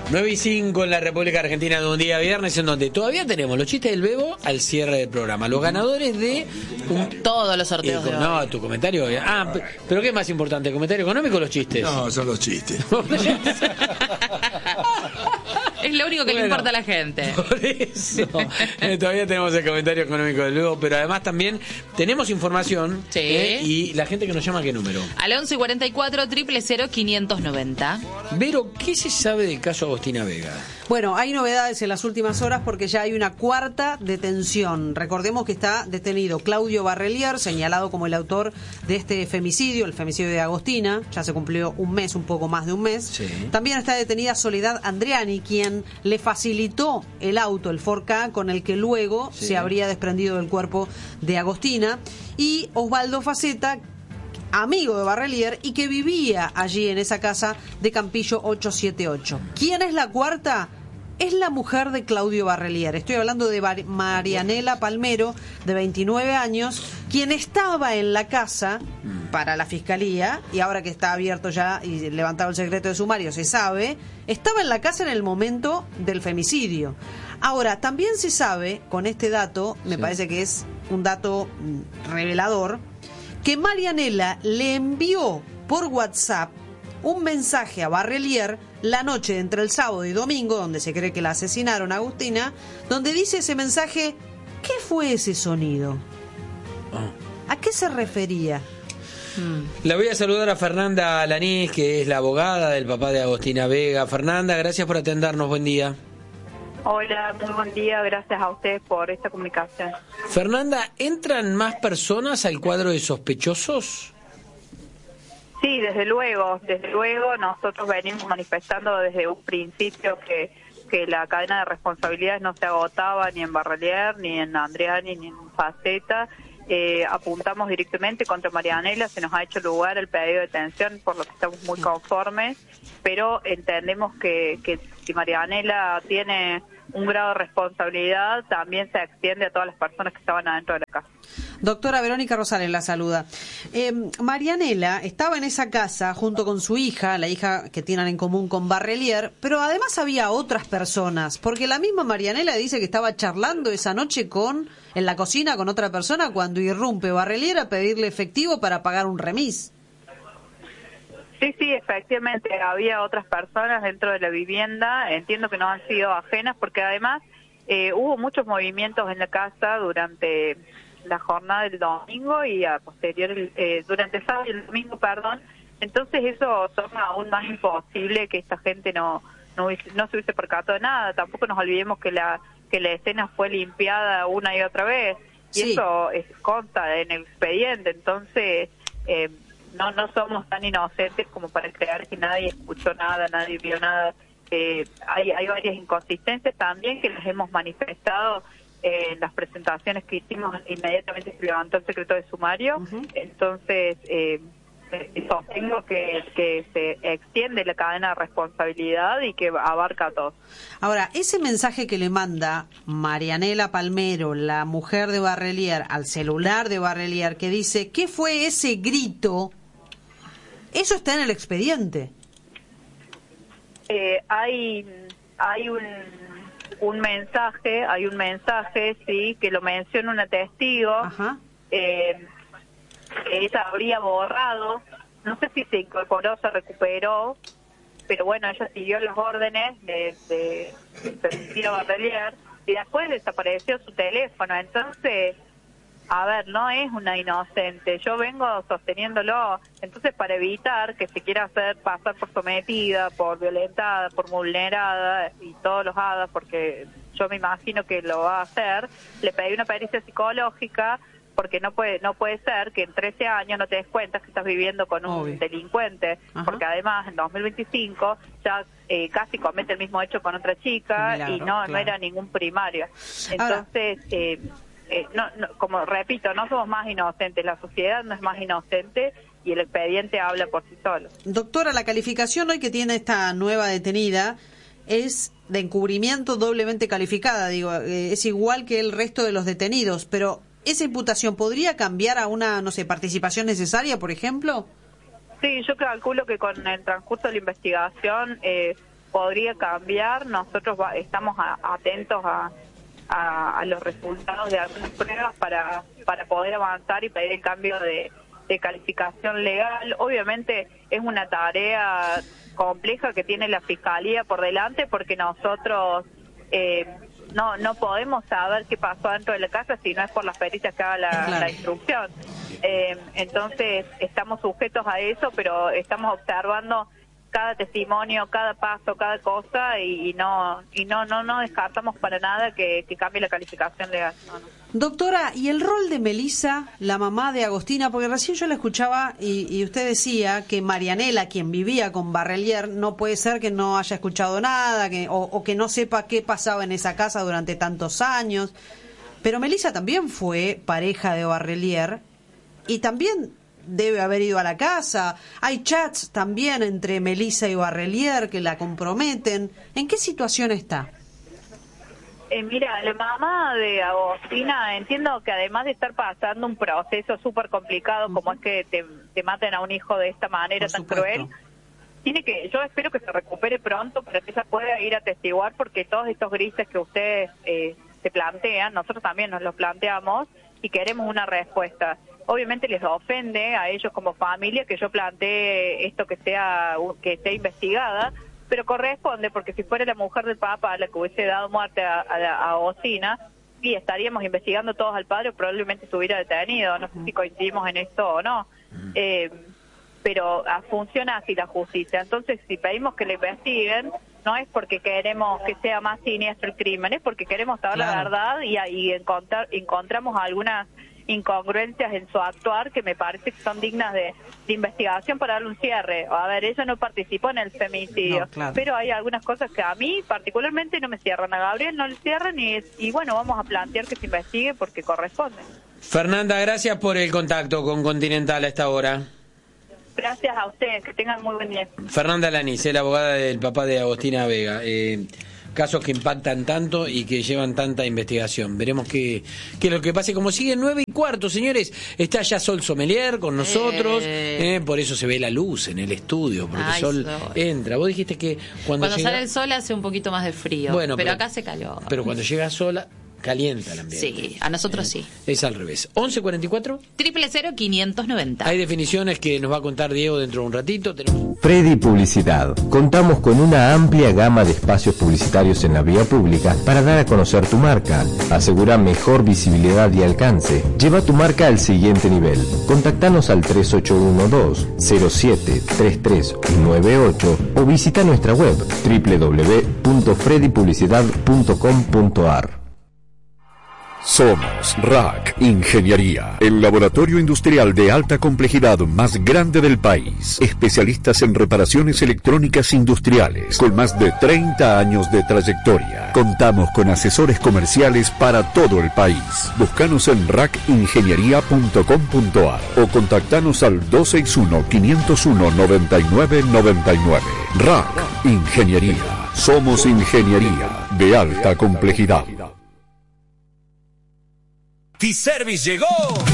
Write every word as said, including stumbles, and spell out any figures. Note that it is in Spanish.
nueve y cinco en la República Argentina de un día viernes, en donde todavía tenemos los chistes del Bebo al cierre del programa. Los ganadores de un... todos los sorteos eh, de No, hoy. tu comentario. Ah, pero ¿qué es más importante? ¿El comentario económico o los chistes? No, son los chistes. Es lo único que Bueno, le importa a la gente. Por eso, eh, todavía tenemos el comentario económico del Bebo, pero además también tenemos información. Sí. eh, y la gente que nos llama, ¿qué número? Al once cuarenta y cuatro, cero cero cero, quinientos noventa. Vero, ¿qué se sabe del caso Agostina Vega? Bueno, hay novedades en las últimas horas porque ya hay una cuarta detención. Recordemos que está detenido Claudio Barrelier, señalado como el autor de este femicidio, el femicidio de Agostina. Ya se cumplió un mes, un poco más de un mes. Sí. También está detenida Soledad Andreani, quien le facilitó el auto, el Ford Ka, con el que luego Sí. se habría desprendido del cuerpo de Agostina. Y Osvaldo Faceta, amigo de Barrelier y que vivía allí en esa casa de Campillo ochocientos setenta y ocho. ¿Quién es la cuarta? Es la mujer de Claudio Barrelier. Estoy hablando de Bar- Marianela Palmero, de veintinueve años, quien estaba en la casa para la fiscalía, y ahora que está abierto ya y levantado el secreto de sumario, se sabe, estaba en la casa en el momento del femicidio. Ahora, también se sabe, con este dato, me Sí. parece que es un dato mm, revelador, que Marianela le envió por WhatsApp un mensaje a Barrelier la noche entre el sábado y domingo, donde se cree que la asesinaron a Agustina, donde dice ese mensaje: ¿qué fue ese sonido? ¿A qué se refería? La voy a saludar a Fernanda Lanís, que es la abogada del papá de Agostina Vega. Fernanda, gracias por atendernos, buen día. Hola, muy buen día, gracias a ustedes por esta comunicación. Fernanda, ¿entran más personas al cuadro de sospechosos? Sí, desde luego, desde luego nosotros venimos manifestando desde un principio que, que la cadena de responsabilidades no se agotaba ni en Barrelier, ni en Andreani, ni en Faceta. Eh, apuntamos directamente contra Marianela, se nos ha hecho lugar el pedido de detención, por lo que estamos muy conformes, pero entendemos que, que si Marianela tiene un grado de responsabilidad, también se extiende a todas las personas que estaban adentro de la casa. Doctora Verónica Rosales la saluda. Eh, Marianela estaba en esa casa junto con su hija, la hija que tienen en común con Barrelier, pero además había otras personas, porque la misma Marianela dice que estaba charlando esa noche con en la cocina con otra persona cuando irrumpe Barrelier a pedirle efectivo para pagar un remis. Sí, sí, efectivamente, había otras personas dentro de la vivienda, entiendo que no han sido ajenas, porque además eh, hubo muchos movimientos en la casa durante la jornada del domingo y a posterior, eh, durante el sábado y el domingo, perdón, entonces eso torna aún más imposible que esta gente no no, hubiese, no se hubiese percatado de nada. Tampoco nos olvidemos que la que la escena fue limpiada una y otra vez, y Sí. eso es, consta en el expediente, entonces... Eh, No no somos tan inocentes como para creer que nadie escuchó nada, nadie vio nada. Eh, hay, hay varias inconsistencias también que las hemos manifestado eh, en las presentaciones que hicimos inmediatamente se levantó el secreto de sumario. Uh-huh. Entonces, eh, sostengo que, que se extiende la cadena de responsabilidad y que abarca a todos. Ahora, ese mensaje que le manda Marianela Palmero, la mujer de Barrelier, al celular de Barrelier, que dice, ¿qué fue ese grito? Eso está en el expediente. Eh, hay hay un, un mensaje, hay un mensaje, sí, que lo menciona una testigo. Ajá. Eh, que ella habría borrado, no sé si se incorporó, se recuperó, pero bueno, ella siguió las órdenes de, de, de Barrelier y después desapareció su teléfono. Entonces, a ver, no es una inocente, yo vengo sosteniéndolo. Entonces, para evitar que se quiera hacer pasar por sometida, por violentada, por vulnerada y todos los hadas, porque yo me imagino que lo va a hacer, le pedí una pericia psicológica, porque no puede no puede ser que en trece años no te des cuenta que estás viviendo con un Obvio. delincuente. Ajá. Porque además en dos mil veinticinco ya eh, casi comete el mismo hecho con otra chica. Milagro, y no claro. no era ningún primario. Entonces, Ahora... eh, eh, no, no, como repito, no somos más inocentes, la sociedad no es más inocente y el expediente habla por sí solo. Doctora, la calificación hoy que tiene esta nueva detenida es de encubrimiento doblemente calificada, digo, eh, es igual que el resto de los detenidos, pero ¿esa imputación podría cambiar a una, no sé, participación necesaria, por ejemplo? Sí, yo calculo que con el transcurso de la investigación eh, podría cambiar. Nosotros va, estamos a, atentos a, a, a los resultados de algunas pruebas para, para poder avanzar y pedir el cambio de, de calificación legal. Obviamente es una tarea compleja que tiene la Fiscalía por delante, porque nosotros eh, no no podemos saber qué pasó dentro de la casa si no es por las pericias que haga la, claro. la instrucción. Eh, entonces estamos sujetos a eso, pero estamos observando cada testimonio, cada paso, cada cosa, y, y no y no no no descartamos para nada que, que cambie la calificación legal. No, no. Doctora, ¿y el rol de Melissa, la mamá de Agostina? Porque recién yo la escuchaba y, y usted decía que Marianela, quien vivía con Barrelier, no puede ser que no haya escuchado nada, que o, o que no sepa qué pasaba en esa casa durante tantos años. Pero Melissa también fue pareja de Barrelier y también debe haber ido a la casa. Hay chats también entre Melissa y Barrelier que la comprometen. ¿En qué situación está? Eh, mira, la mamá de Agostina, entiendo que además de estar pasando un proceso súper complicado, uh-huh. como es que te, te maten a un hijo de esta manera tan cruel, tiene que, yo espero que se recupere pronto para que ella pueda ir a testiguar, porque todos estos grises que ustedes eh, se plantean, nosotros también nos los planteamos y queremos una respuesta. Obviamente les ofende a ellos como familia que yo plantee esto que sea que esté investigada, pero corresponde, porque si fuera la mujer del papá la que hubiese dado muerte a, a, a Agostina, y estaríamos investigando todos al padre, probablemente se hubiera detenido. No sé si coincidimos en esto o no, eh, pero a, funciona así la justicia. Entonces, si pedimos que le investiguen, no es porque queremos que sea más siniestro el crimen, es porque queremos saber claro. la verdad, y, y encontrar, encontramos algunas incongruencias en su actuar que me parece que son dignas de, de investigación para darle un cierre. A ver, ella no participó en el femicidio, no, claro. pero hay algunas cosas que a mí particularmente no me cierran, a Gabriel no le cierran, y, y bueno, vamos a plantear que se investigue porque corresponde. Fernanda, gracias por el contacto con Continental a esta hora. Gracias a ustedes, que tengan muy buen día. Fernanda Laniz, la abogada del papá de Agostina Vega. Eh, casos que impactan tanto y que llevan tanta investigación. Veremos qué, qué es lo que pase. Como sigue nueve y cuarto, señores, está ya Sol Sommelier con nosotros, eh. Eh, por eso se ve la luz en el estudio, porque Ay, Sol Sol entra. Vos dijiste que cuando, cuando llega... sale el sol hace un poquito más de frío, bueno, pero, pero acá hace calor. Pero cuando llega Sol, calienta el ambiente. Sí, a nosotros eh, sí. Es al revés. once cuarenta y cuatro. Triple cero quinientos noventa. Hay definiciones que nos va a contar Diego dentro de un ratito. Tenemos... Freddy Publicidad. Contamos con una amplia gama de espacios publicitarios en la vía pública para dar a conocer tu marca. Asegura mejor visibilidad y alcance. Lleva tu marca al siguiente nivel. Contactanos al tres ocho uno dos cero siete tres tres nueve ocho o visita nuestra web doble u doble u doble u punto freddy publicidad punto com punto a r. Somos R A C Ingeniería, el laboratorio industrial de alta complejidad más grande del país. Especialistas en reparaciones electrónicas industriales, con más de treinta años de trayectoria. Contamos con asesores comerciales para todo el país. Búscanos en rac ingeniería punto com punto a r o contactanos al dos seis uno, cinco cero uno, nueve nueve nueve nueve. R A C Ingeniería. Somos ingeniería de alta complejidad. T-Service llegó.